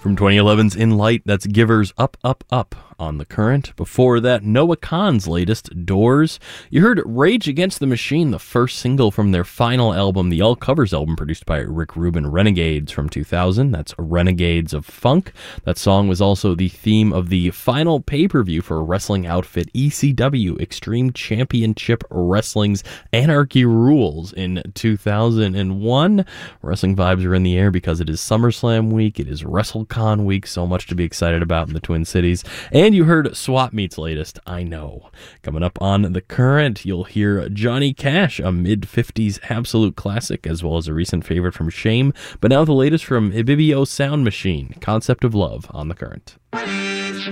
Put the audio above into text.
From 2011's In Light, that's Givers Up, Up, Up on The Current. Before that, Noah Kahan's latest, Doors. You heard Rage Against the Machine, the first single from their final album, the All Covers album produced by Rick Rubin, Renegades from 2000. That's Renegades of Funk. That song was also the theme of the final pay-per-view for wrestling outfit ECW, Extreme Championship Wrestling's Anarchy Rules in 2001. Wrestling vibes are in the air because it is SummerSlam week, it is WrestleCon week, so much to be excited about in the Twin Cities. And you heard Swap Meet's latest, I Know. Coming up on The Current, you'll hear Johnny Cash, a mid-50s absolute classic, as well as a recent favorite from Shame. But now the latest from Ibibio Sound Machine, Concept of Love on The Current.